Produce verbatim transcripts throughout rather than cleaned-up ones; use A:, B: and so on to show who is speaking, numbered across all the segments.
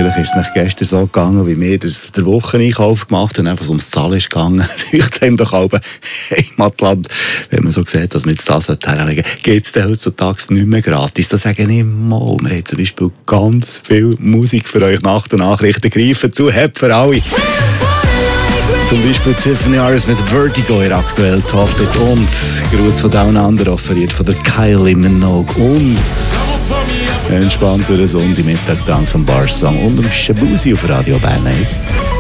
A: Vielleicht ist es nicht gestern so gegangen, wie wir das der Wocheneinkauf gemacht haben, einfach ums Zahlen ist gegangen. Vielleicht haben doch alle Heimatland, wenn man so sieht, dass man jetzt das herlegen sollte, geht es dann heutzutage nicht mehr gratis. Da sagen ich mal, wir haben zum Beispiel ganz viel Musik für euch nach den Nachrichten. Greifen zu, habt für alle. Zum Beispiel Tiffany Harris mit Vertigo, ihr aktuell Top-Hit, und Gruß von Down Under offeriert von der Kylie Minogue und entspannt durch den Sonntagmittag dank dem Bar-Song und dem Shabuzi auf Radio Bern eins.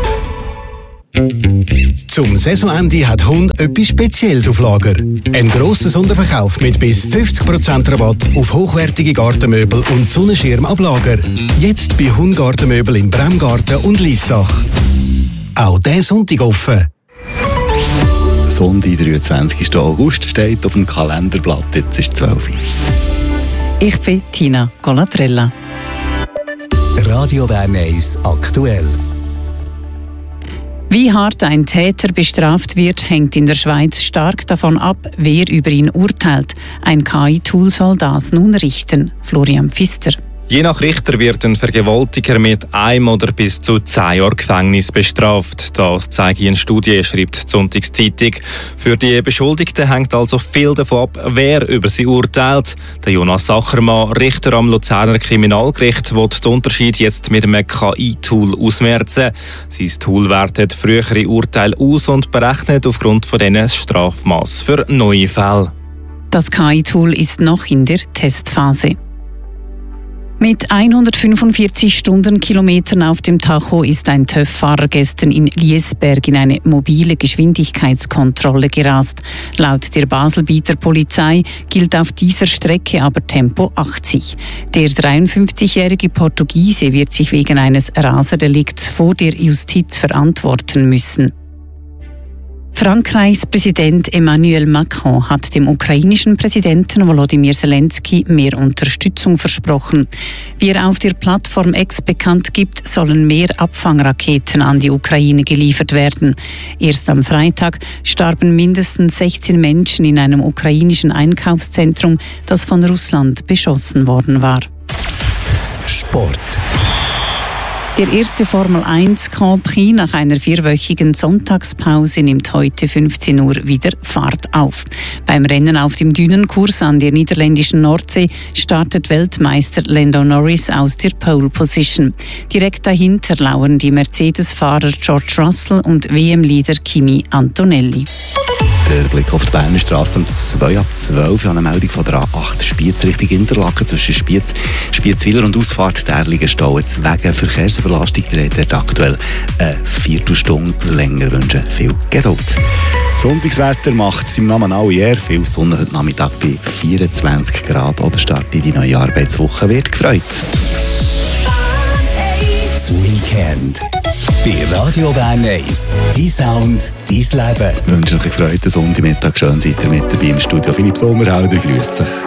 B: Zum Saisonende hat Hund etwas Spezielles auf Lager. Ein grosser Sonderverkauf mit bis fünfzig Prozent Rabatt auf hochwertige Gartenmöbel und Sonnenschirm ab Lager. Jetzt bei Hund Gartenmöbel in Bremgarten und Liessach. Auch diesen Sonntag offen.
A: Sonntag, dreiundzwanzigsten August, steht auf dem Kalenderblatt. Jetzt ist zwölf Uhr.
C: Ich bin Tina Colatrella.
B: Radio Bern eins aktuell.
C: Wie hart ein Täter bestraft wird, hängt in der Schweiz stark davon ab, wer über ihn urteilt. Ein K I-Tool soll das nun richten. Florian Pfister.
D: Je nach Richter wird ein Vergewaltiger mit einem oder bis zu zehn Jahren Gefängnis bestraft. Das zeigt eine Studie, schreibt die Sonntagszeitung. Für die Beschuldigten hängt also viel davon ab, wer über sie urteilt. Der Jonas Sachermann, Richter am Luzerner Kriminalgericht, will den Unterschied jetzt mit einem K I-Tool ausmerzen. Sein Tool wertet frühere Urteile aus und berechnet aufgrund von denen das Strafmaß für neue Fälle.
C: Das K I-Tool ist noch in der Testphase. Mit hundertfünfundvierzig Stundenkilometern auf dem Tacho ist ein TÜV-Fahrer gestern in Liesberg in eine mobile Geschwindigkeitskontrolle gerast. Laut der Baselbieter Polizei gilt auf dieser Strecke aber Tempo achtzig. Der dreiundfünfzigjährige Portugiese wird sich wegen eines Raserdelikts vor der Justiz verantworten müssen. Frankreichs Präsident Emmanuel Macron hat dem ukrainischen Präsidenten Volodymyr Zelensky mehr Unterstützung versprochen. Wie er auf der Plattform X bekannt gibt, sollen mehr Abfangraketen an die Ukraine geliefert werden. Erst am Freitag starben mindestens sechzehn Menschen in einem ukrainischen Einkaufszentrum, das von Russland beschossen worden war.
B: Sport.
C: Der erste Formel eins Grand Prix nach einer vierwöchigen Sonntagspause nimmt heute fünfzehn Uhr wieder Fahrt auf. Beim Rennen auf dem Dünenkurs an der niederländischen Nordsee startet Weltmeister Lando Norris aus der Pole Position. Direkt dahinter lauern die Mercedes-Fahrer George Russell und W M-Leader Kimi Antonelli.
A: Der Blick auf die Berner Straße um zwei ab zwölf. Eine Meldung von der A acht Spiez Richtung Interlaken zwischen Spiez, Spiezwiller und Ausfahrt der liegen Stau jetzt wegen Verkehrsüberlastung. Der hat aktuell eine Viertelstunde länger wünschen. Viel Geduld. Sonntagswetter macht es im Namen alle eher. Viel Sonne heute Nachmittag bei vierundzwanzig Grad. Oder Start in die neue Arbeitswoche wird gefreut.
B: Das Weekend. Bei Radio Bern eins. Dein Sound, dein Leben.
A: Ich wünsche euch einen gefreuten Sonntagmittag. Schön seid ihr mit dabei im Studio. Philipp Sommerhalder, grüß dich.